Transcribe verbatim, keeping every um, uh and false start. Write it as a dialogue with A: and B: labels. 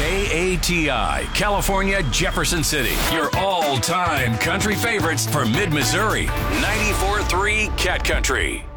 A: K A T I, California, Jefferson City. Your all-time country favorites for mid-Missouri. ninety-four point three Cat Country.